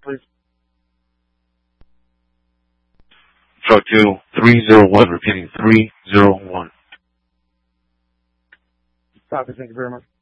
please. Truck 2301, repeating 301. Copy, thank you very much.